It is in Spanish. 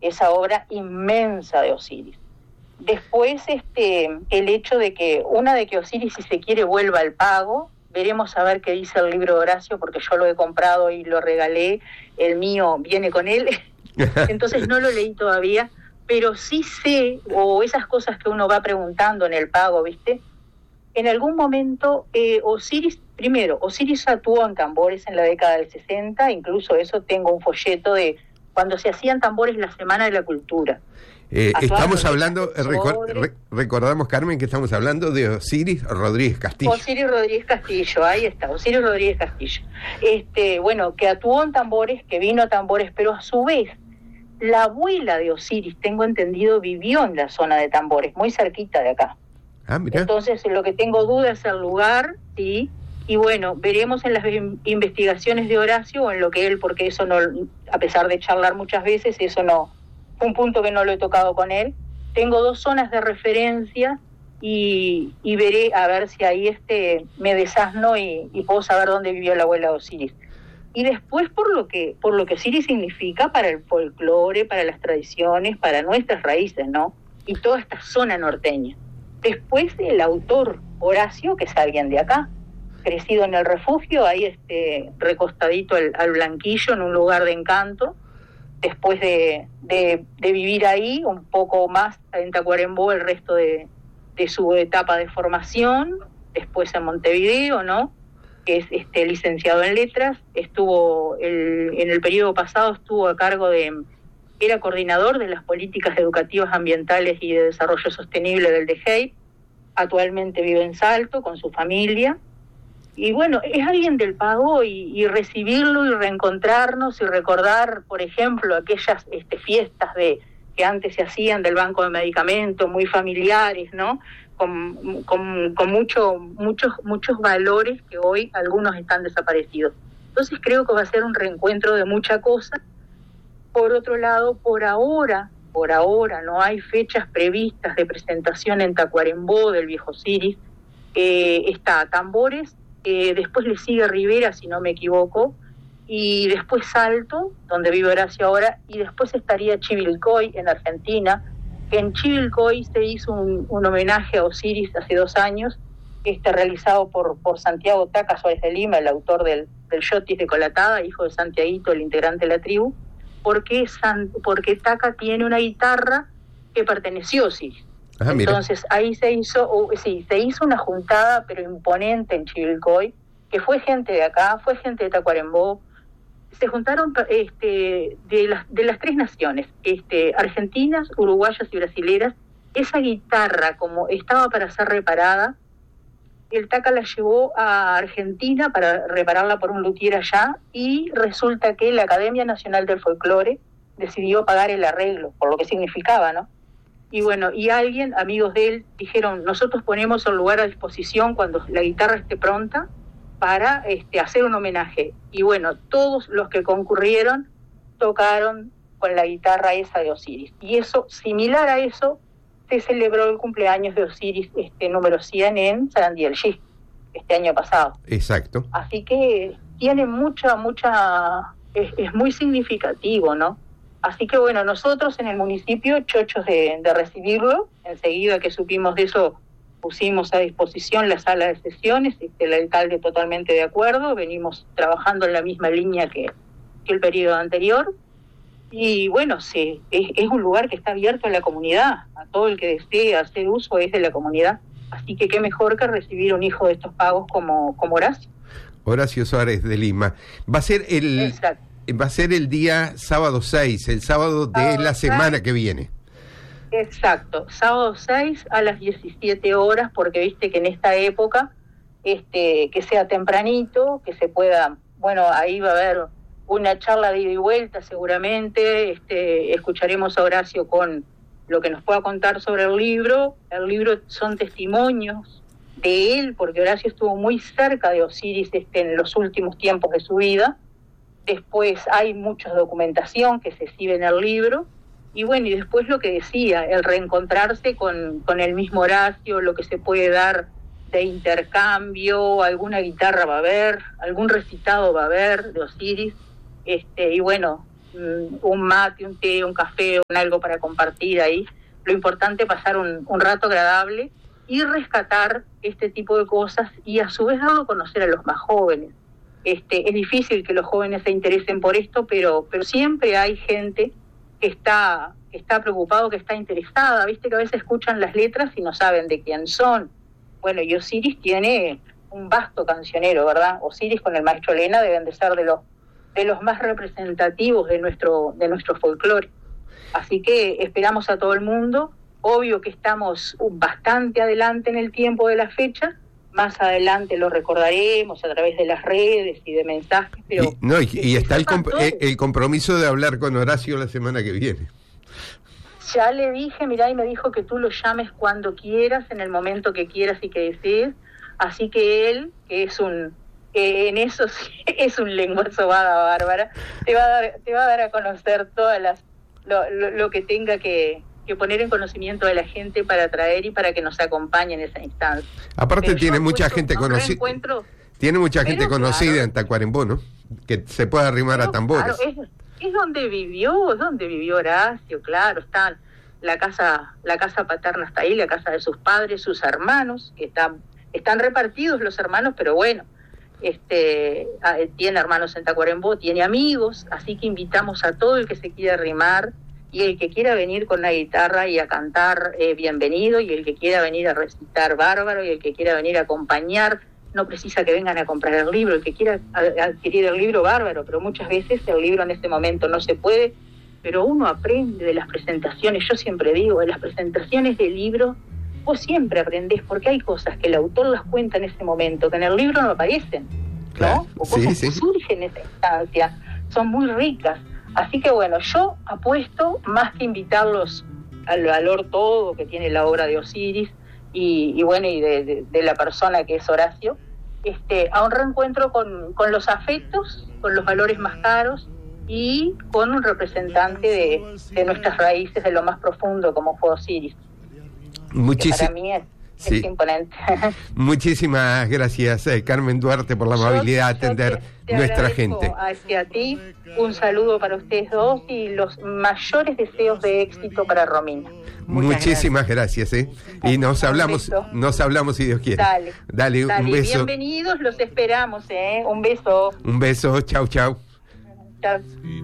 esa obra inmensa de Osiris. Después, el hecho de que Osiris, si se quiere, vuelva al pago. Veremos a ver qué dice el libro de Horacio, porque yo lo he comprado y lo regalé, el mío viene con él, entonces no lo leí todavía, pero sí sé, o esas cosas que uno va preguntando en el pago, ¿viste? En algún momento, Osiris actuó en tambores en la década del 60, incluso eso tengo un folleto de cuando se hacían tambores la Semana de la Cultura. Estamos hablando, recordamos, Carmen, que estamos hablando de Osiris Rodríguez Castillo. Osiris Rodríguez Castillo, ahí está, Osiris Rodríguez Castillo. Que actuó en tambores, que vino a tambores, pero a su vez, la abuela de Osiris, tengo entendido, vivió en la zona de tambores, muy cerquita de acá. Ah, mirá. Entonces, lo que tengo duda es el lugar, sí, y bueno, veremos en las investigaciones de Horacio, o en lo que él, porque eso no, a pesar de charlar muchas veces, eso no, un punto que no lo he tocado con él. Tengo 2 zonas de referencia y veré a ver si ahí me desasno y puedo saber dónde vivió la abuela de Osiris. Y después por lo que Osiris significa para el folclore, para las tradiciones, para nuestras raíces, ¿no? Y toda esta zona norteña. Después el autor Horacio, que es alguien de acá, crecido en el refugio, ahí recostadito al Blanquillo, en un lugar de encanto. Después de vivir ahí un poco más en Tacuarembó el resto de su etapa de formación, después en Montevideo, ¿no? Que es licenciado en letras, en el periodo pasado estuvo a cargo era coordinador de las políticas educativas ambientales y de desarrollo sostenible del DGEIP, actualmente vive en Salto con su familia. Y bueno, es alguien del pago y recibirlo y reencontrarnos y recordar, por ejemplo, aquellas fiestas que antes se hacían del banco de medicamentos, muy familiares, ¿no? Con muchos valores que hoy algunos están desaparecidos. Entonces creo que va a ser un reencuentro de mucha cosa. Por otro lado, por ahora no hay fechas previstas de presentación en Tacuarembó del viejo Osiris. Está Tambores, después le sigue Rivera, si no me equivoco, y después Salto, donde vive Horacio ahora, y después estaría Chivilcoy en Argentina, que en Chivilcoy se hizo un homenaje a Osiris hace 2 años, realizado por Santiago Taca Suárez de Lima, el autor del Yotis de Colatada, hijo de Santiaguito, el integrante de la tribu, porque Taca tiene una guitarra que perteneció a Osiris. Entonces ahí se hizo una juntada pero imponente en Chivilcoy, que fue gente de acá, fue gente de Tacuarembó, se juntaron de las 3 naciones, argentinas, uruguayas y brasileras. Esa guitarra, como estaba para ser reparada, el Taca la llevó a Argentina para repararla por un luthier allá, y resulta que la Academia Nacional del Folclore decidió pagar el arreglo, por lo que significaba, ¿no? Y bueno, amigos de él, dijeron, nosotros ponemos el lugar a disposición cuando la guitarra esté pronta para hacer un homenaje. Y bueno, todos los que concurrieron tocaron con la guitarra esa de Osiris. Y eso, similar a eso, se celebró el cumpleaños de Osiris número 100 en Sarandí del Gí, este año pasado. Exacto. Así que tiene es muy significativo, ¿no? Así que bueno, nosotros en el municipio, chochos de recibirlo, enseguida que supimos de eso, pusimos a disposición la sala de sesiones, el alcalde totalmente de acuerdo, venimos trabajando en la misma línea que el periodo anterior, y bueno, es un lugar que está abierto a la comunidad, a todo el que desee hacer uso es de la comunidad, así que qué mejor que recibir un hijo de estos pagos como Horacio. Horacio Suárez de Lima. Va a ser el día sábado 6, el sábado de la semana que viene. Exacto, sábado 6 a las 17 horas, porque viste que en esta época, que sea tempranito, que se pueda, bueno, ahí va a haber una charla de ida y vuelta seguramente, escucharemos a Horacio con lo que nos pueda contar sobre el libro son testimonios de él, porque Horacio estuvo muy cerca de Osiris en los últimos tiempos de su vida. Después hay mucha documentación que se exhibe en el libro, y bueno, y después lo que decía, el reencontrarse con el mismo Horacio, lo que se puede dar de intercambio, alguna guitarra va a haber, algún recitado va a haber de Osiris, y bueno, un mate, un té, un café, un algo para compartir ahí. Lo importante es pasar un rato agradable y rescatar este tipo de cosas y a su vez darlo a conocer a los más jóvenes. Es difícil que los jóvenes se interesen por esto, pero siempre hay gente que está preocupado, que está interesada. Viste que a veces escuchan las letras y no saben de quién son. Bueno, y Osiris tiene un vasto cancionero, ¿verdad? Osiris con el maestro Elena deben de ser de los más representativos de nuestro folclore. Así que esperamos a todo el mundo. Obvio que estamos bastante adelante en el tiempo de la fecha. Más adelante lo recordaremos a través de las redes y de mensajes. Pero y está el compromiso de hablar con Horacio la semana que viene. Ya le dije, mirá, y me dijo que tú lo llames cuando quieras, en el momento que quieras y que desees. Así que él, que en eso sí es un lengua sobada bárbara, te va a dar a conocer todas lo que tenga que poner en conocimiento de la gente para traer y para que nos acompañe en esa instancia. Aparte tiene mucha gente conocida. Tiene mucha gente conocida en Tacuarembó, ¿no? Que se puede arrimar a tambores. Claro, es donde vivió Horacio, claro, está la casa paterna está ahí, la casa de sus padres, sus hermanos, que están repartidos los hermanos, pero bueno, tiene hermanos en Tacuarembó, tiene amigos, así que invitamos a todo el que se quiera arrimar y el que quiera venir con la guitarra y a cantar, bienvenido, y el que quiera venir a recitar, bárbaro, y el que quiera venir a acompañar, no precisa que vengan a comprar el libro, el que quiera adquirir el libro, bárbaro, pero muchas veces el libro en este momento no se puede, pero uno aprende de las presentaciones. Yo siempre digo, de las presentaciones del libro, vos siempre aprendés, porque hay cosas que el autor las cuenta en ese momento, que en el libro no aparecen, ¿no? Claro, o cosas que surgen en esa instancia, son muy ricas. Así que bueno, yo apuesto, más que invitarlos al valor todo que tiene la obra de Osiris, y bueno, y de la persona que es Horacio, a un reencuentro con los afectos, con los valores más caros, y con un representante de nuestras raíces, de lo más profundo como fue Osiris. Para mí es imponente. Muchísimas gracias, Carmen Duarte, por la amabilidad de atender nuestra gente. Hacia ti, un saludo para ustedes dos y los mayores deseos de éxito para Romina. Muchísimas gracias. Y nos hablamos si Dios quiere. Dale, un beso. Bienvenidos, los esperamos. Un beso. Un beso, chau. Chau.